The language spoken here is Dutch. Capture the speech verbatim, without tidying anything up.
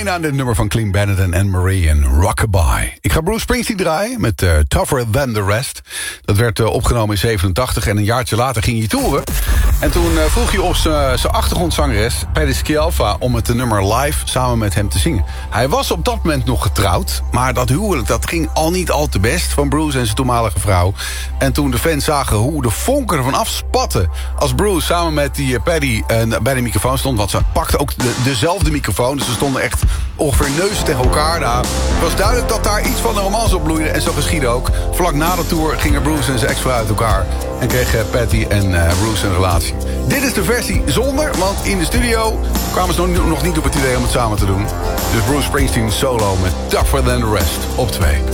China, dit nummer van Clean Bandit en Anne-Marie en Rockabye. Ik ga Bruce Springsteen draaien met uh, Tougher Than The Rest. Dat werd uh, opgenomen in zevenentachtig en een jaartje later ging hij toeren. En toen uh, vroeg hij op zijn achtergrondzangeres, Patti Scialfa, om het nummer live samen met hem te zingen. Hij was op dat moment nog getrouwd, maar dat huwelijk dat ging al niet al te best van Bruce en zijn toenmalige vrouw. En toen de fans zagen hoe de vonken ervan afspatten als Bruce samen met die uh, Patti uh, bij de microfoon stond, want ze pakte ook de, dezelfde microfoon, dus ze stonden echt ongeveer neuzen tegen elkaar. Nou, het was duidelijk dat daar iets van een romance op bloeide en zo geschiedde ook. Vlak na de tour gingen Bruce en zijn ex-vrouw uit elkaar en kregen Patti en uh, Bruce een relatie. Dit is de versie zonder, want in de studio kwamen ze nog, nog niet op het idee om het samen te doen. Dus Bruce Springsteen solo met Tougher Than The Rest op twee.